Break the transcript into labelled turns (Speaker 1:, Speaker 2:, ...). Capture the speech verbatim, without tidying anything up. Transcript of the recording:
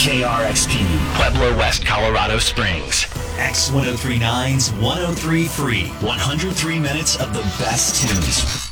Speaker 1: K R X P,
Speaker 2: Pueblo West, Colorado Springs.
Speaker 1: X ten thirty-nine's one oh three Free. one hundred three minutes of the best tunes.